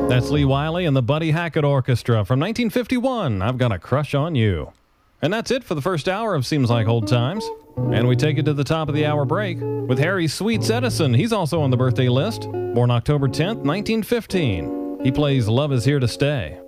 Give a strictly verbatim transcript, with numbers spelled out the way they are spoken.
That's Lee Wiley and the Buddy Hackett Orchestra from nineteen fifty-one, I've Got a Crush on You. And that's it for the first hour of Seems Like Old Times. And we take it to the top of the hour break with Harry Sweets Edison. He's also on the birthday list, born October tenth, nineteen fifteen. He plays Love Is Here to Stay.